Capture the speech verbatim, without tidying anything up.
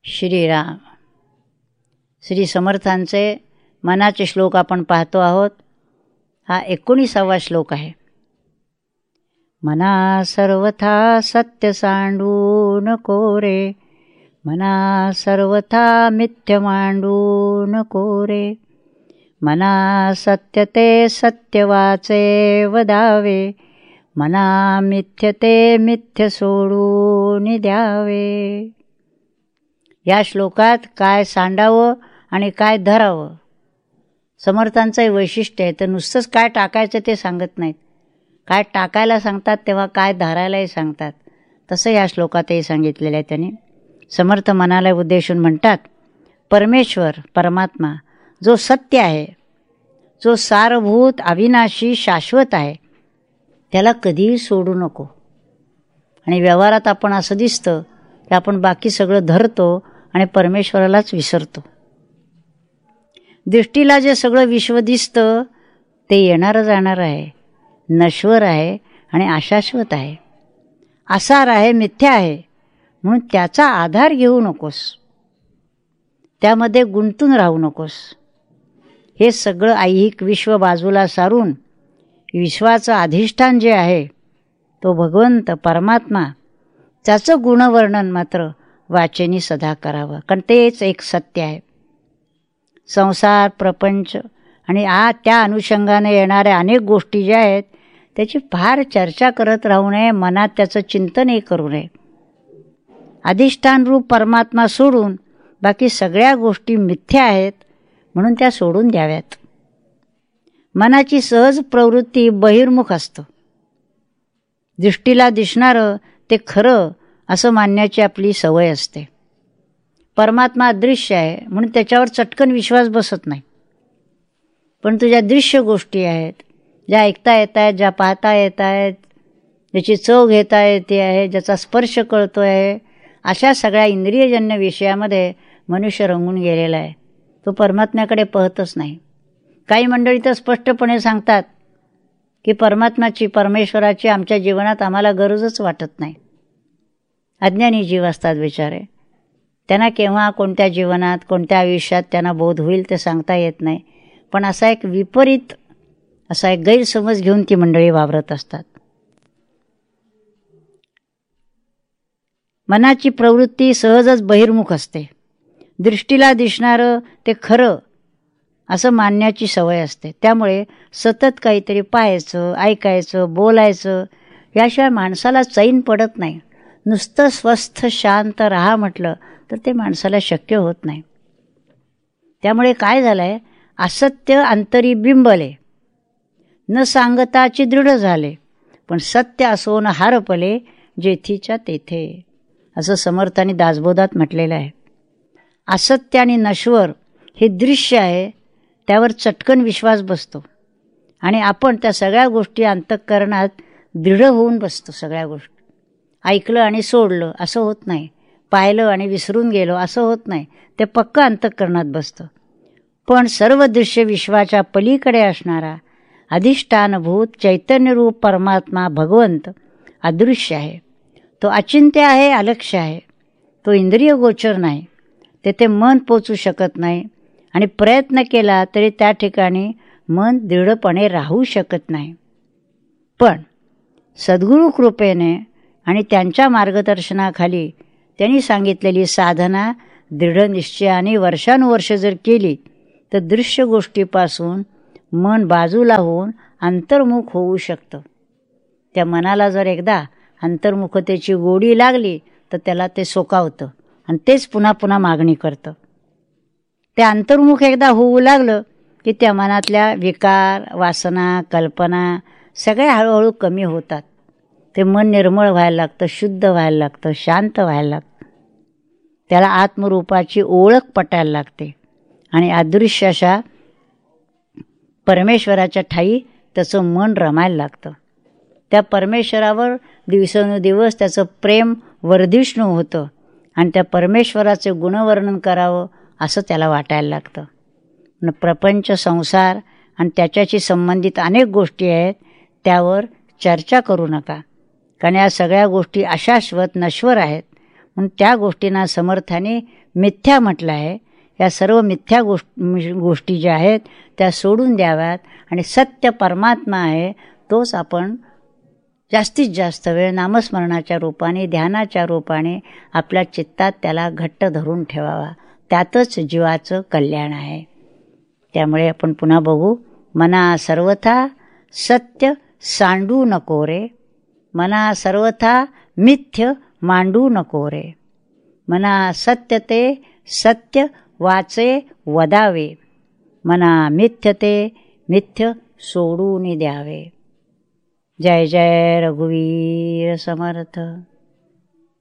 श्रीराम. श्री समर्थांचे मनाचे श्लोक आपण पाहतो आहोत. हा एकोणीसावा श्लोक आहे. मना सर्वथा सत्य सांडू नको रे, मना सर्वथा मिथ्य मांडू नको रे, मना सत्य ते सत्य वाचे वदावे, मना मिथ्य ते मिथ्य सोडून द्यावे. या श्लोकात काय सांडावं आणि काय धरावं समर्थांचं वैशिष्ट्य आहे. तर नुसतंच काय टाकायचं ते सांगत नाहीत. काय टाकायला सांगतात तेव्हा काय धरायलाही सांगतात. तसं या श्लोकातही सांगितलेलं आहे त्यांनी. समर्थ मनाला उद्देशून म्हणतात, परमेश्वर परमात्मा जो सत्य आहे, जो सारभूत अविनाशी शाश्वत आहे, त्याला कधीही सोडू नको. आणि व्यवहारात आपण असं दिसतं की आपण बाकी सगळं धरतो आणि परमेश्वरालाच विसरतो. दृष्टीला जे सगळं विश्व दिसतं ते येणारं जाणार आहे, नश्वर आहे आणि अशाश्वत आहे, असार आहे, मिथ्या आहे. म्हणून त्याचा आधार घेऊ नकोस, त्यामध्ये गुंतून राहू नकोस. हे सगळं ऐहिक विश्व बाजूला सारून विश्वाचं अधिष्ठान जे आहे तो भगवंत परमात्मा, त्याचं गुणवर्णन मात्र वाचेनी सदा करावं. कारण तेच एक सत्य आहे. संसार प्रपंच आणि आ त्या अनुषंगाने येणाऱ्या अनेक गोष्टी ज्या आहेत त्याची फार चर्चा करत राहू नये, मनात त्याचं चिंतनही करू नये. अधिष्ठान रूप परमात्मा सोडून बाकी सगळ्या गोष्टी मिथ्या आहेत म्हणून त्या सोडून द्याव्यात. मनाची सहज प्रवृत्ती बहिर्मुख असतं. दृष्टीला दिसणारं ते खरं असं मानण्याची आपली सवय असते. परमात्मा अदृश्य आहे म्हणून त्याच्यावर चटकन विश्वास बसत नाही. पण तुझ्या दृश्य गोष्टी आहेत, ज्या ऐकता येत आहेत, ज्या पाहता येत आहेत, ज्याची चव घेता येते आहे, ज्याचा स्पर्श कळतो आहे, अशा सगळ्या इंद्रियजन्य विषयामध्ये मनुष्य रंगून गेलेला आहे. तो परमात्म्याकडे पाहतच नाही. काही मंडळी तर स्पष्टपणे सांगतात की परमात्म्याची परमेश्वराची आमच्या जीवनात आम्हाला गरजच वाटत नाही. अज्ञानी जीव असतात बिचारे. त्यांना केव्हा कोणत्या जीवनात कोणत्या आयुष्यात त्यांना बोध होईल ते सांगता येत नाही. पण असा एक विपरीत असा एक गैरसमज घेऊन ती मंडळी वावरत असतात. मनाची प्रवृत्ती सहजच बहिर्मुख असते. दृष्टीला दिसणारं ते खरं असं मानण्याची सवय असते. त्यामुळे सतत काहीतरी पाहायचं, ऐकायचं, बोलायचं याशिवाय माणसाला चैन पडत नाही. नुसतं स्वस्थ शांत राहा म्हटलं तर ते माणसाला शक्य होत नाही. त्यामुळे काय झालं आहे, असत्य अंतरी बिंबले, न सांगताची दृढ झाले, पण सत्य असोन हारपले, जेथीच्या तेथे, असं समर्थांनी दासबोधात म्हटलेलं आहे. असत्य आणि नश्वर हे दृश्य आहे, त्यावर चटकन विश्वास बसतो आणि आपण त्या सगळ्या गोष्टी अंतःकरणात दृढ होऊन बसतो. सगळ्या गोष्टी ऐकलं आणि सोडलं असं होत नाही, पाहिलं आणि विसरून गेलो असं होत नाही. ते पक्क अंतःकरणात बसतं. पण सर्व दृश्य विश्वाच्या पलीकडे असणारा अधिष्ठानभूत चैतन्यरूप परमात्मा भगवंत अदृश्य आहे. तो अचिंत्य आहे, अलक्ष्य आहे. तो इंद्रिय गोचर नाही, तेथे मन पोचू शकत नाही आणि प्रयत्न केला तरी त्या ठिकाणी मन दृढपणे राहू शकत नाही. पण सद्गुरू कृपेने आणि त्यांच्या मार्गदर्शनाखाली त्यांनी सांगितलेली साधना दृढ निश्चयाने वर्षानुवर्ष जर केली तर दृश्य गोष्टीपासून मन बाजूला होऊन अंतर्मुख होऊ शकतं. त्या मनाला जर एकदा अंतर्मुखतेची गोडी लागली तर त्याला ते सोकावतं आणि तेच पुन्हा पुन्हा मागणी करतं. ते अंतर्मुख एकदा होऊ लागलं की त्या मनातल्या विकार, वासना, कल्पना सगळ्या हळूहळू कमी होतात. ते मन निर्मळ व्हायला लागतं, शुद्ध व्हायला लागतं, शांत व्हायला लागतं. त्याला आत्मरूपाची ओळख पटायला लागते आणि अदृश्य अशा परमेश्वराच्या ठाई त्याचं मन रमायला लागतं. त्या परमेश्वरावर दिवसेंदिवस त्याचं प्रेम वर्धिष्णू होतं आणि त्या परमेश्वराचे गुणवर्णन करावं असं त्याला वाटायला लागतं. न प्रपंच, संसार आणि त्याच्याशी संबंधित अनेक गोष्टी आहेत, त्यावर चर्चा करू नका. कारण या सगळ्या गोष्टी अशाश्वत नश्वर आहेत. म्हणून त्या गोष्टींना समर्थाने मिथ्या म्हटलं आहे. या सर्व मिथ्या गोष्ट गोष्टी ज्या आहेत त्या सोडून द्याव्यात आणि सत्य परमात्मा आहे तोच आपण जास्तीत जास्त वेळ नामस्मरणाच्या रूपाने, ध्यानाच्या रूपाने आपल्या चित्तात त्याला घट्ट धरून ठेवावा. त्यातच जीवाचं कल्याण आहे. त्यामुळे आपण पुन्हा बघू. मना सर्वथा सत्य सांडू नको रे, मना सर्वथा मिथ्य मांडू नको रे, मना सत्य ते सत्य वाचे वदावे, मना मिथ्य ते मिथ्य सोडून द्यावे. जय जय रघुवीर समर्थ.